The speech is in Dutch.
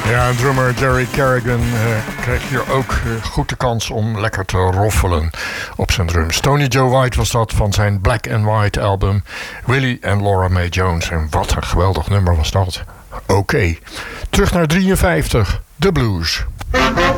Ja, drummer Jerry Carrigan kreeg hier ook goed de kans om lekker te roffelen op zijn drums. Tony Joe White was dat van zijn Black and White album. Willie en Laura Mae Jones. En wat een geweldig nummer was dat. Oké. Terug naar 53. The Blues.